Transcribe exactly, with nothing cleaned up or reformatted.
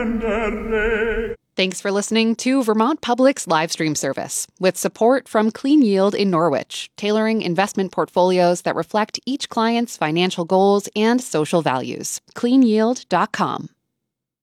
prendere. Thanks for listening to Vermont Public's live stream service, with support from Clean Yield in Norwich, tailoring investment portfolios that reflect each client's financial goals and social values. clean yield dot com.